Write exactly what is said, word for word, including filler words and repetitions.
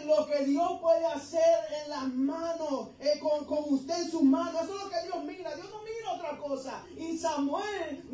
lo que Dios puede hacer en las manos, eh, con, con usted en sus manos. Eso es lo que Dios mira. Dios no mira otra cosa. Y Samuel